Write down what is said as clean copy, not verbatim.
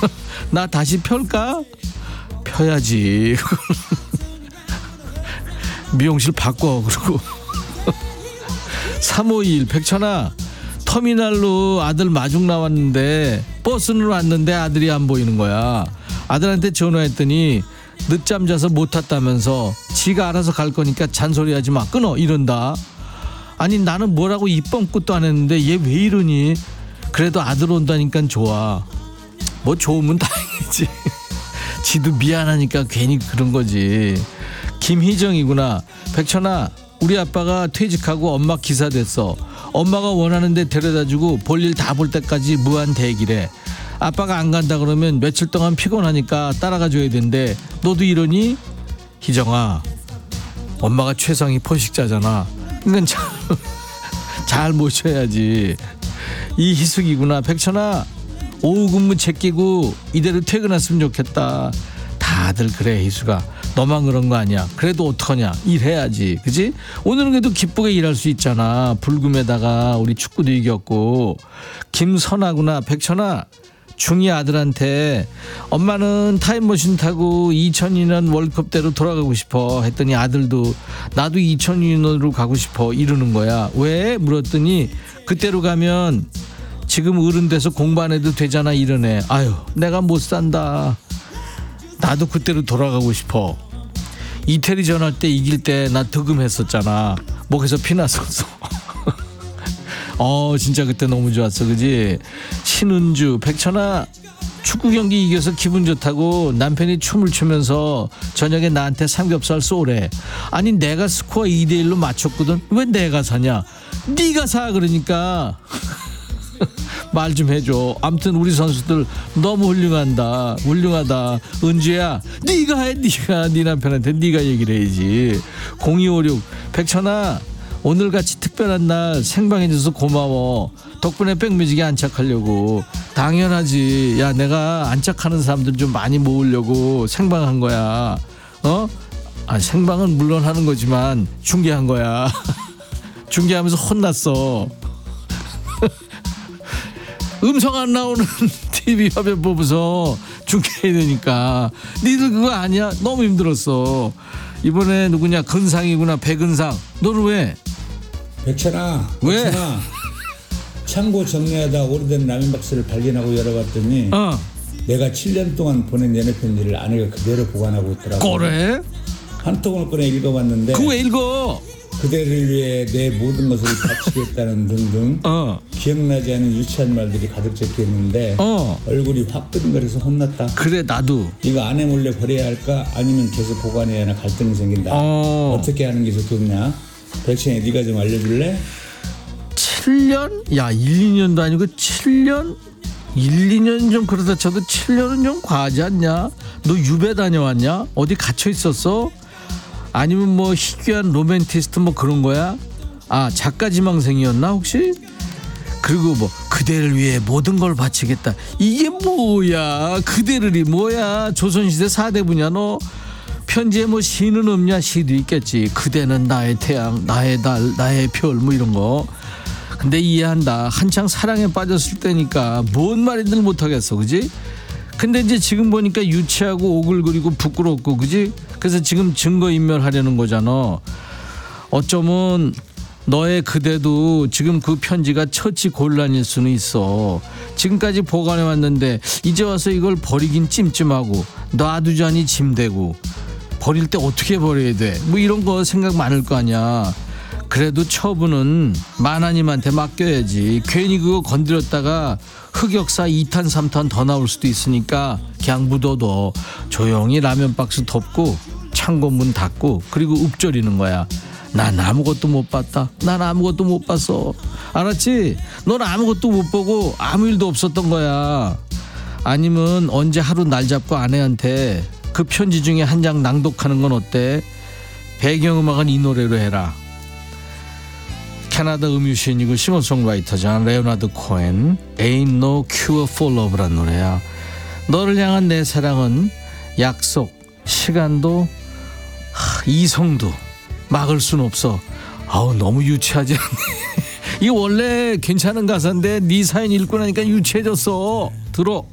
나 다시 펼까? 펴야지. 미용실 바꿔. 그러고 3521 백천아, 터미널로 아들 마중 나왔는데 버스는 왔는데 아들이 안 보이는 거야. 아들한테 전화했더니 늦잠 자서 못 탔다면서 지가 알아서 갈 거니까 잔소리하지 마, 끊어, 이런다. 아니 나는 뭐라고 입뻥끗도 안 했는데 얘 왜 이러니? 그래도 아들 온다니까 좋아. 뭐 좋으면 다행이지. 지도 미안하니까 괜히 그런 거지. 김희정이구나. 백천아, 우리 아빠가 퇴직하고 엄마 기사 됐어. 엄마가 원하는 데 데려다주고 볼일 다 볼 때까지 무한 대기래. 아빠가 안 간다 그러면 며칠 동안 피곤하니까 따라가 줘야 된대. 너도 이러니? 희정아, 엄마가 최상위 포식자잖아. 그건 잘 모셔야지. 이희숙이구나. 백천아, 오후 근무 제끼고 이대로 퇴근했으면 좋겠다. 다들 그래 희수가. 너만 그런 거 아니야. 그래도 어떡하냐, 일해야지. 그지? 오늘은 그래도 기쁘게 일할 수 있잖아. 불금에다가 우리 축구도 이겼고. 김선아구나. 백천아, 중2 아들한테 엄마는 타임머신 타고 2002년 월컵대로 돌아가고 싶어 했더니 아들도 나도 2002년으로 가고 싶어 이러는 거야. 왜? 물었더니 그때로 가면 지금 어른 돼서 공부 안 해도 되잖아 이러네. 아유, 내가 못 산다. 나도 그때로 돌아가고 싶어. 이태리 전할 때 이길 때 나 득음했었잖아. 목에서 피 났었어. 진짜 그때 너무 좋았어. 그지? 신은주. 백천아, 축구 경기 이겨서 기분 좋다고 남편이 춤을 추면서 저녁에 나한테 삼겹살 쏘래. 아니 내가 스코어 2대1로 맞췄거든. 왜 내가 사냐? 네가 사. 그러니까 말 좀 해줘. 아무튼 우리 선수들 너무 훌륭하다. 은주야, 네가 해. 네가 네 남편한테 네가 얘기를 해야지. 0256 백천아, 오늘같이 특별한 날 생방해줘서 고마워. 덕분에 백뮤직에 안착하려고. 당연하지. 야, 내가 안착하는 사람들 좀 많이 모으려고 생방한 거야. 생방은 물론 하는 거지만 중계한 거야. 중계하면서 혼났어. 음성 안 나오는 TV 화면 보면서 중계해야 되니까. 니들 그거 아니야? 너무 힘들었어. 이번에 누구냐? 근상이구나. 백은상. 너는 왜? 백천아, 왜? 백천아, 창고 정리하다 오래된 라면 박스를 발견하고 열어봤더니 내가 7년 동안 보낸 연애 편지를 아내가 그대로 보관하고 있더라고. 그래? 한 통을 꺼내 읽어봤는데 그거 왜 읽어? 그대를 위해 내 모든 것을 바치겠다는 등등 기억나지 않은 유치한 말들이 가득 적혀있는데 얼굴이 화끈거려서 혼났다. 그래, 나도. 이거 아내 몰래 버려야 할까 아니면 계속 보관해야 하나 갈등이 생긴다. 어떻게 하는 게 좋겠냐? 백천이 네가 좀 알려줄래? 7년? 야, 1, 2년도 아니고 7년? 1, 2년 좀 그러다 쳐도 7년은 좀 과하지 않냐? 너 유배 다녀왔냐? 어디 갇혀 있었어? 아니면 뭐 희귀한 로맨티스트 뭐 그런 거야? 아, 작가 지망생이었나 혹시? 그리고 뭐 그대를 위해 모든 걸 바치겠다. 이게 뭐야? 그대를이 뭐야? 조선시대 4대부냐 너? 편지에 뭐 시는 없냐? 시도 있겠지. 그대는 나의 태양, 나의 달, 나의 별 뭐 이런 거. 근데 이해한다. 한창 사랑에 빠졌을 때니까 뭔 말이든 못하겠어. 그지? 근데 이제 지금 보니까 유치하고 오글거리고 부끄럽고, 그지? 그래서 지금 증거인멸하려는 거잖아. 어쩌면 너의 그대도 지금 그 편지가 처치 곤란일 수는 있어. 지금까지 보관해왔는데 이제 와서 이걸 버리긴 찜찜하고 놔두자니 짐되고 버릴 때 어떻게 버려야 돼? 뭐 이런 거 생각 많을 거 아니야. 그래도 처분은 만화님한테 맡겨야지. 괜히 그거 건드렸다가 흑역사 2탄 3탄 더 나올 수도 있으니까 그냥 묻어둬. 조용히 라면 박스 덮고 창고 문 닫고 그리고 읊조리는 거야. 난 아무것도 못 봤다. 난 아무것도 못 봤어. 알았지? 넌 아무것도 못 보고 아무 일도 없었던 거야. 아니면 언제 하루 날 잡고 아내한테 그 편지 중에 한 장 낭독하는 건 어때? 배경음악은 이 노래로 해라. 캐나다 음유시인이고 싱어송라이터잖아. 레오나드 코엔. Ain't no cure for love란 노래야. 너를 향한 내 사랑은 약속, 시간도 이성도 막을 순 없어. 아우, 너무 유치하지 않니? 이거 원래 괜찮은 가사인데 네 사연 읽고 나니까 유치해졌어. 들어.